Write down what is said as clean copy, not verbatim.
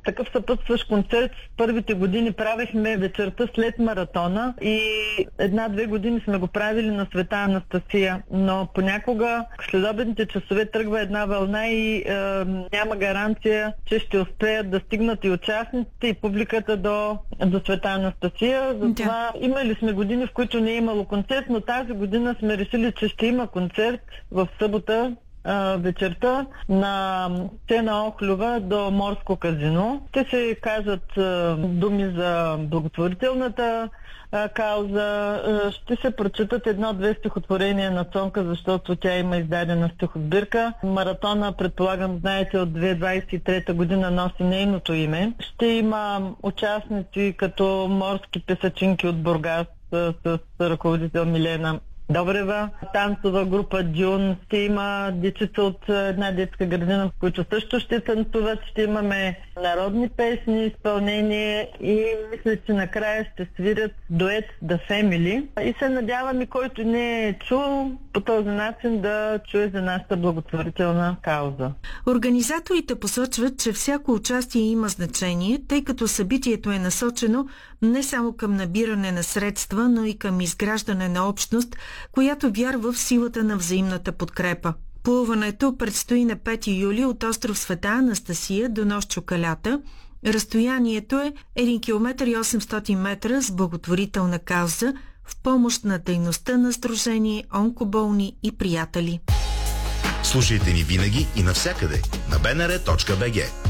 такъв съпътстващ концерт. В първите години правихме вечерта след маратона и 1-2 години сме го правили на Света Анастасия, но понякога следобедните часове тръгва една вълна и няма гаранция, че ще успеят да стигнат и участниците, и публиката до Света Анастасия. Затова имали сме години, в които не е имало концерт, но тази година сме решили, че ще има концерт в събота вечерта на сцена Охлюва до Морско казино. Ще се кажат думи за благотворителната кауза. Ще се прочитат 1-2 стихотворения на Цонка, защото тя има издадена стихосбирка. Маратона, предполагам, знаете, от 2023 година носи нейното име. Ще има участници като морски песачинки от Бургас с ръководител Милена Добрева, танцова група Дюн, ще има дечица от една детска градина, в които също ще танцуват, ще имаме народни песни, изпълнение и мисля, че накрая ще свирят дует The Family. И се надявам и който не е чул по този начин да чуе за нашата благотворителна кауза. Организаторите посочват, че всяко участие има значение, тъй като събитието е насочено не само към набиране на средства, но и към изграждане на общност, която вярва в силата на взаимната подкрепа. Плуването предстои на 5 юли от остров Света Анастасия до нос Чукалята. Разстоянието е 1 км и 800 метра с благотворителна кауза в помощ на дейността на Сдружение Онкоболни и приятели. Слушайте ни винаги и навсякъде на bnr.bg.